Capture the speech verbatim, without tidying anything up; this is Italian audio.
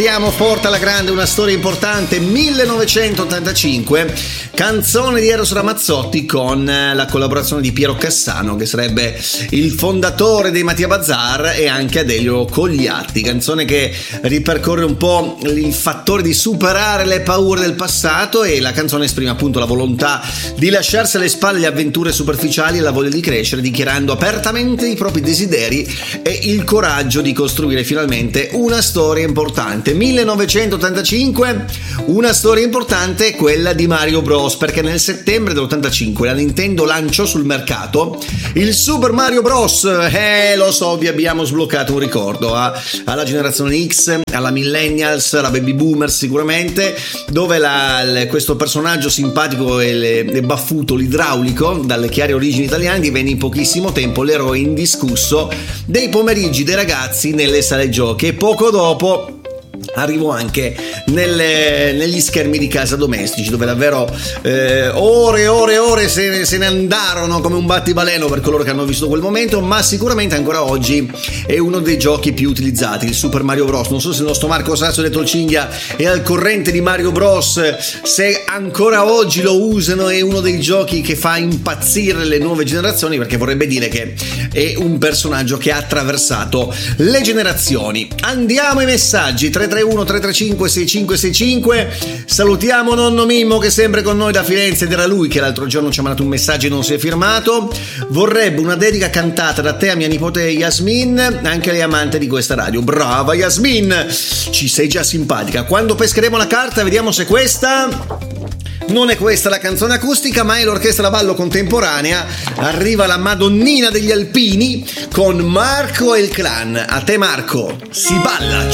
Andiamo forte alla grande, una storia importante, millenovecentottantacinque, canzone di Eros Ramazzotti con la collaborazione di Piero Cassano, che sarebbe il fondatore dei Mattia Bazar, e anche Adelio Cogliatti, canzone che ripercorre un po' il fattore di superare le paure del passato, e la canzone esprime appunto la volontà di lasciarsi alle spalle le avventure superficiali e la voglia di crescere, dichiarando apertamente i propri desideri e il coraggio di costruire finalmente una storia importante. millenovecentottantacinque, una storia importante è quella di Mario Bros, perché nel settembre dell'ottantacinque la Nintendo lanciò sul mercato il Super Mario Bros. Eh, lo so, vi abbiamo sbloccato un ricordo eh? alla generazione X, alla millennials, alla baby boomers sicuramente, dove la, le, questo personaggio simpatico e, le, e baffuto, l'idraulico, dalle chiare origini italiane, divenne in pochissimo tempo l'eroe indiscusso dei pomeriggi dei ragazzi nelle sale giochi, e poco dopo arrivo anche nelle, negli schermi di casa domestici, dove davvero eh, ore e ore e ore se ne, se ne andarono come un battibaleno per coloro che hanno visto quel momento. Ma sicuramente ancora oggi è uno dei giochi più utilizzati, il Super Mario Bros. Non so se il nostro Marco Sasso detto il Cinghia è al corrente di Mario Bros, se ancora oggi lo usano. È uno dei giochi che fa impazzire le nuove generazioni, perché vorrebbe dire che è un personaggio che ha attraversato le generazioni. Andiamo ai messaggi. Tre tre uno tre tre cinque sei cinque sei cinque. Salutiamo nonno Mimmo, che è sempre con noi da Firenze, ed era lui che l'altro giorno ci ha mandato un messaggio e non si è firmato. Vorrebbe una dedica cantata da te a mia nipote Yasmin, anche lei amante di questa radio. Brava Yasmin, ci sei già simpatica. Quando pescheremo la carta vediamo se questa... Non è questa la canzone acustica, ma è l'orchestra da ballo contemporanea. Arriva la Madonnina degli Alpini con Marco e il Clan. A te Marco, si balla!